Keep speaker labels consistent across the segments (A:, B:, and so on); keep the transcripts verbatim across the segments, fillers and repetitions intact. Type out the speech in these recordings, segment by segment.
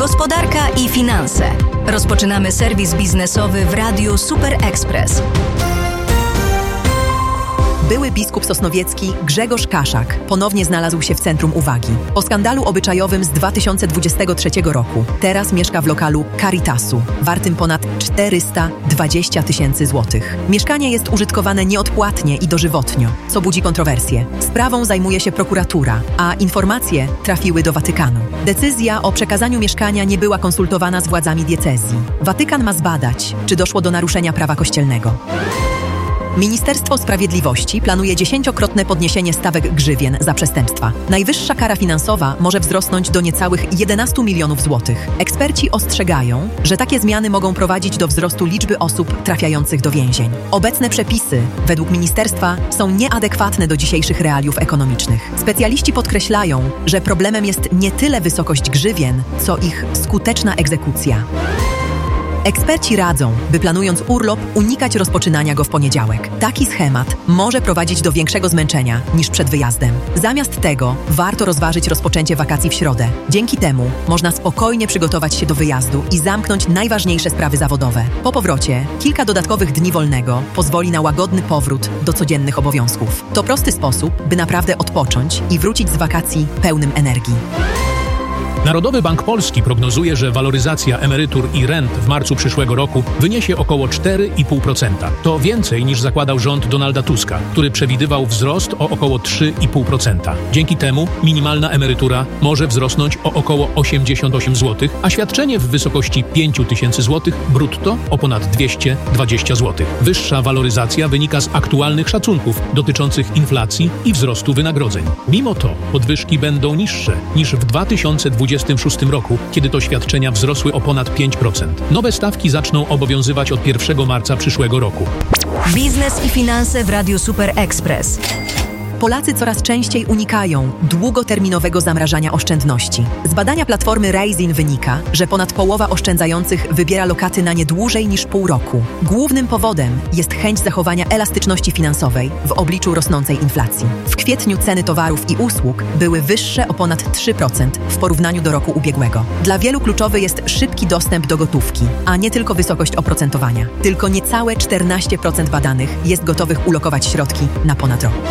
A: Gospodarka i finanse. Rozpoczynamy serwis biznesowy w Radiu Super Express.
B: Były biskup sosnowiecki Grzegorz Kaszak ponownie znalazł się w centrum uwagi. Po skandalu obyczajowym z dwa tysiące dwudziestego trzeciego roku teraz mieszka w lokalu Caritasu, wartym ponad czterysta dwadzieścia tysięcy złotych. Mieszkanie jest użytkowane nieodpłatnie i dożywotnio, co budzi kontrowersje. Sprawą zajmuje się prokuratura, a informacje trafiły do Watykanu. Decyzja o przekazaniu mieszkania nie była konsultowana z władzami diecezji. Watykan ma zbadać, czy doszło do naruszenia prawa kościelnego. Ministerstwo Sprawiedliwości planuje dziesięciokrotne podniesienie stawek grzywien za przestępstwa. Najwyższa kara finansowa może wzrosnąć do niecałych jedenastu milionów złotych. Eksperci ostrzegają, że takie zmiany mogą prowadzić do wzrostu liczby osób trafiających do więzień. Obecne przepisy, według ministerstwa, są nieadekwatne do dzisiejszych realiów ekonomicznych. Specjaliści podkreślają, że problemem jest nie tyle wysokość grzywien, co ich skuteczna egzekucja. Eksperci radzą, by planując urlop, unikać rozpoczynania go w poniedziałek. Taki schemat może prowadzić do większego zmęczenia niż przed wyjazdem. Zamiast tego warto rozważyć rozpoczęcie wakacji w środę. Dzięki temu można spokojnie przygotować się do wyjazdu i zamknąć najważniejsze sprawy zawodowe. Po powrocie kilka dodatkowych dni wolnego pozwoli na łagodny powrót do codziennych obowiązków. To prosty sposób, by naprawdę odpocząć i wrócić z wakacji pełnym energii.
C: Narodowy Bank Polski prognozuje, że waloryzacja emerytur i rent w marcu przyszłego roku wyniesie około cztery i pół procent. To więcej niż zakładał rząd Donalda Tuska, który przewidywał wzrost o około trzy i pół procent. Dzięki temu minimalna emerytura może wzrosnąć o około osiemdziesiąt osiem złotych, a świadczenie w wysokości pięć tysięcy złotych brutto o ponad dwieście dwadzieścia złotych. Wyższa waloryzacja wynika z aktualnych szacunków dotyczących inflacji i wzrostu wynagrodzeń. Mimo to podwyżki będą niższe niż w dwa tysiące dwudziestym szóstym roku, kiedy to świadczenia wzrosły o ponad pięć procent. Nowe stawki zaczną obowiązywać od pierwszego marca przyszłego roku.
A: Biznes i finanse w Radiu Super Express.
B: Polacy coraz częściej unikają długoterminowego zamrażania oszczędności. Z badania platformy Raisin wynika, że ponad połowa oszczędzających wybiera lokaty na nie dłużej niż pół roku. Głównym powodem jest chęć zachowania elastyczności finansowej w obliczu rosnącej inflacji. W kwietniu ceny towarów i usług były wyższe o ponad trzy procent w porównaniu do roku ubiegłego. Dla wielu kluczowy jest szybki dostęp do gotówki, a nie tylko wysokość oprocentowania. Tylko niecałe czternaście procent badanych jest gotowych ulokować środki na ponad rok.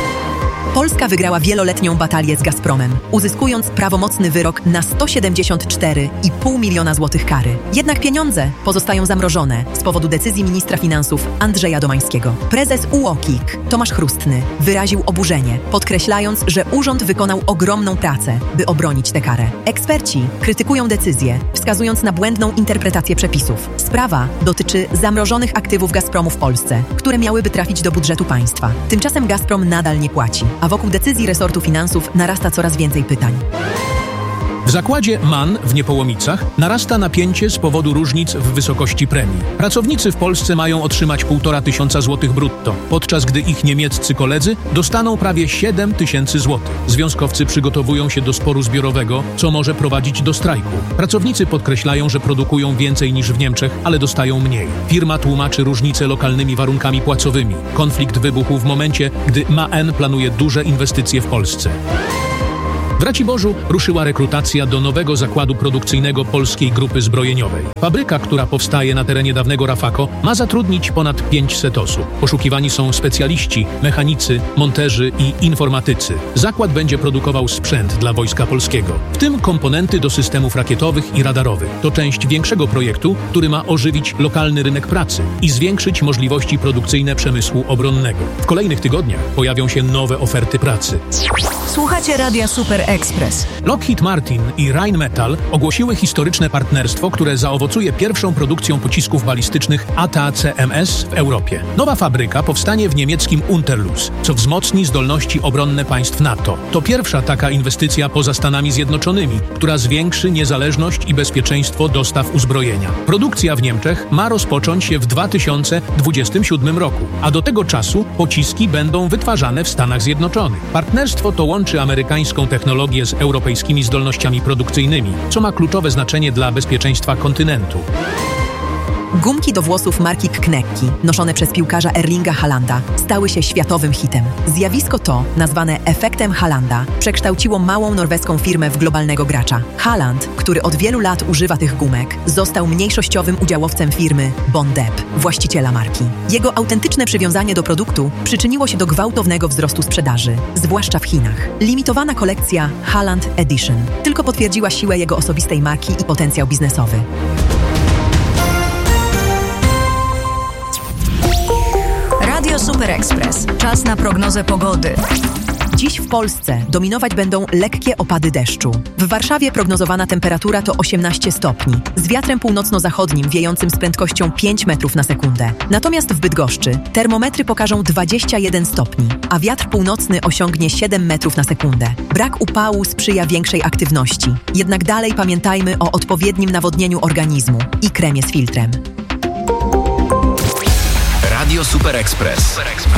B: Polska wygrała wieloletnią batalię z Gazpromem, uzyskując prawomocny wyrok na sto siedemdziesiąt cztery i pół miliona złotych kary. Jednak pieniądze pozostają zamrożone z powodu decyzji ministra finansów Andrzeja Domańskiego. Prezes U O K I K Tomasz Chrustny wyraził oburzenie, podkreślając, że urząd wykonał ogromną pracę, by obronić tę karę. Eksperci krytykują decyzję, wskazując na błędną interpretację przepisów. Sprawa dotyczy zamrożonych aktywów Gazpromu w Polsce, które miałyby trafić do budżetu państwa. Tymczasem Gazprom nadal nie płaci, a wokół decyzji resortu finansów narasta coraz więcej pytań.
C: W zakładzie M A N w Niepołomicach narasta napięcie z powodu różnic w wysokości premii. Pracownicy w Polsce mają otrzymać półtora tysiąca złotych brutto, podczas gdy ich niemieccy koledzy dostaną prawie siedem tysięcy złotych. Związkowcy przygotowują się do sporu zbiorowego, co może prowadzić do strajku. Pracownicy podkreślają, że produkują więcej niż w Niemczech, ale dostają mniej. Firma tłumaczy różnice lokalnymi warunkami płacowymi. Konflikt wybuchł w momencie, gdy M A N planuje duże inwestycje w Polsce. W Raciborzu ruszyła rekrutacja do nowego zakładu produkcyjnego Polskiej Grupy Zbrojeniowej. Fabryka, która powstaje na terenie dawnego Rafako, ma zatrudnić ponad pięćset osób. Poszukiwani są specjaliści, mechanicy, monterzy i informatycy. Zakład będzie produkował sprzęt dla Wojska Polskiego, w tym komponenty do systemów rakietowych i radarowych. To część większego projektu, który ma ożywić lokalny rynek pracy i zwiększyć możliwości produkcyjne przemysłu obronnego. W kolejnych tygodniach pojawią się nowe oferty pracy.
A: Słuchacie Radia Super Express.
C: Lockheed Martin i Rheinmetall ogłosiły historyczne partnerstwo, które zaowocuje pierwszą produkcją pocisków balistycznych A T A C M S w Europie. Nowa fabryka powstanie w niemieckim Unterlüß, co wzmocni zdolności obronne państw NATO. To pierwsza taka inwestycja poza Stanami Zjednoczonymi, która zwiększy niezależność i bezpieczeństwo dostaw uzbrojenia. Produkcja w Niemczech ma rozpocząć się w dwa tysiące dwudziestym siódmym roku, a do tego czasu pociski będą wytwarzane w Stanach Zjednoczonych. Partnerstwo to łączy amerykańską technologię z europejskimi zdolnościami produkcyjnymi, co ma kluczowe znaczenie dla bezpieczeństwa kontynentu.
B: Gumki do włosów marki Knekki, noszone przez piłkarza Erlinga Haalanda, stały się światowym hitem. Zjawisko to, nazwane efektem Haalanda, przekształciło małą norweską firmę w globalnego gracza. Haaland, który od wielu lat używa tych gumek, został mniejszościowym udziałowcem firmy Bondep, właściciela marki. Jego autentyczne przywiązanie do produktu przyczyniło się do gwałtownego wzrostu sprzedaży, zwłaszcza w Chinach. Limitowana kolekcja Haaland Edition tylko potwierdziła siłę jego osobistej marki i potencjał biznesowy.
A: Radio Super Express. Czas na prognozę pogody.
B: Dziś w Polsce dominować będą lekkie opady deszczu. W Warszawie prognozowana temperatura to osiemnaście stopni, z wiatrem północno-zachodnim wiejącym z prędkością pięć metrów na sekundę. Natomiast w Bydgoszczy termometry pokażą dwadzieścia jeden stopni, a wiatr północny osiągnie siedem metrów na sekundę. Brak upału sprzyja większej aktywności. Jednak dalej pamiętajmy o odpowiednim nawodnieniu organizmu i kremie z filtrem.
D: Radio Super Express.